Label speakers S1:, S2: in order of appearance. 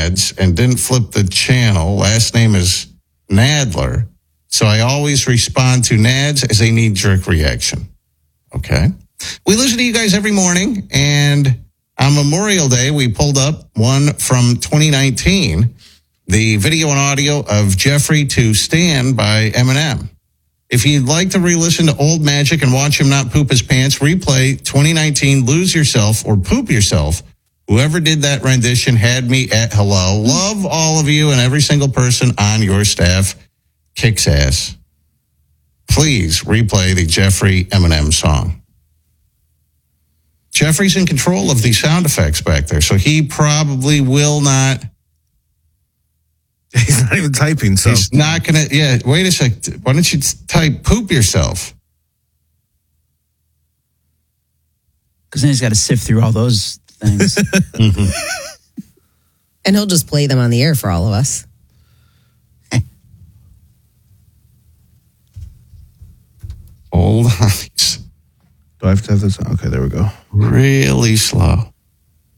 S1: Nads and didn't flip the channel. Last name is Nadler. So I always respond to Nads as a knee-jerk reaction. Okay. We listen to you guys every morning, and on Memorial Day, we pulled up one from 2019, the video and audio of Jeffrey to Stan by Eminem. If you'd like to re-listen to old magic and watch him not poop his pants, replay 2019 Lose Yourself or Poop Yourself. Whoever did that rendition had me at hello. Love all of you and every single person on your staff. Kicks ass. Please replay the Jeffrey Eminem song. Jeffrey's in control of the sound effects back there, so he probably will not.
S2: He's not even typing, so.
S1: He's not going to, yeah, wait a sec. Why don't you type poop yourself?
S3: Because then he's got to sift through all those things.
S4: And he'll just play them on the air for all of us.
S1: Hold on.
S2: Do I have to have this? Okay, there we go.
S1: Really slow.